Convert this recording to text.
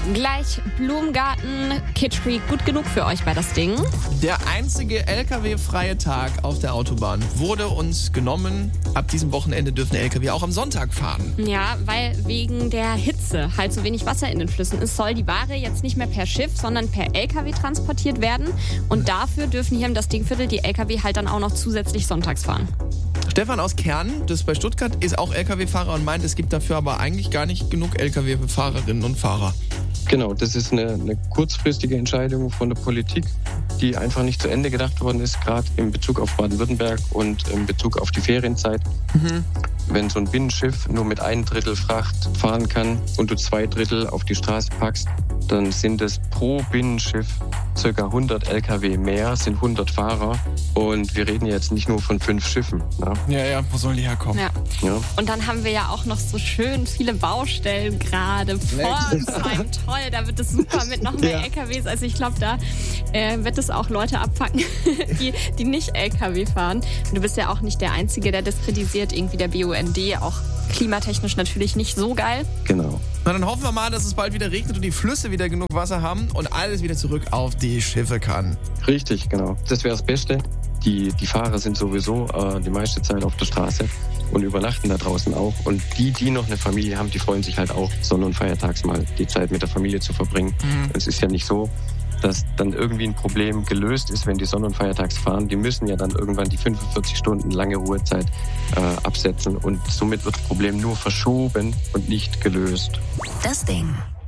Gleich Blumengarten, Kitschkrieg, gut genug für euch bei das Ding. Der einzige LKW-freie Tag auf der Autobahn wurde uns genommen. Ab diesem Wochenende dürfen LKW auch am Sonntag fahren. Ja, weil wegen der Hitze halt so wenig Wasser in den Flüssen ist, soll die Ware jetzt nicht mehr per Schiff, sondern per LKW transportiert werden. Und dafür dürfen hier im Das Dingviertel die LKW halt dann auch noch zusätzlich sonntags fahren. Stefan aus Kern, das ist bei Stuttgart, ist auch LKW-Fahrer und meint, es gibt dafür aber eigentlich gar nicht genug LKW-Fahrerinnen und Fahrer. Genau, das ist eine kurzfristige Entscheidung von der Politik, die einfach nicht zu Ende gedacht worden ist, gerade in Bezug auf Baden-Württemberg und in Bezug auf die Ferienzeit. Wenn so ein Binnenschiff nur mit 1/3 Fracht fahren kann und du 2/3 auf die Straße packst, dann sind es pro Binnenschiff ca. 100 LKW mehr, sind 100 Fahrer. Und wir reden jetzt nicht nur von 5 Schiffen. Ne? Ja, wo sollen die herkommen? Ja. Und dann haben wir ja auch noch so schön viele Baustellen gerade vor Pforzheim. Toll, da wird es super mit noch mehr LKWs. Also ich glaube, da wird es auch Leute abfacken, die nicht LKW fahren. Und du bist ja auch nicht der Einzige, der das kritisiert. Irgendwie der BUND, auch klimatechnisch natürlich nicht so geil. Genau. Na, dann hoffen wir mal, dass es bald wieder regnet und die Flüsse wieder genug Wasser haben und alles wieder zurück auf die Schiffe kann. Richtig, genau. Das wäre das Beste. Die Fahrer sind sowieso die meiste Zeit auf der Straße und übernachten da draußen auch. Und die noch eine Familie haben, die freuen sich halt auch, Sonn- und Feiertags mal die Zeit mit der Familie zu verbringen. Es ist ja nicht so, dass dann irgendwie ein Problem gelöst ist, wenn die Sonn- und Feiertags fahren. Die müssen ja dann irgendwann die 45 Stunden lange Ruhezeit absetzen und somit wird das Problem nur verschoben und nicht gelöst. Das Ding.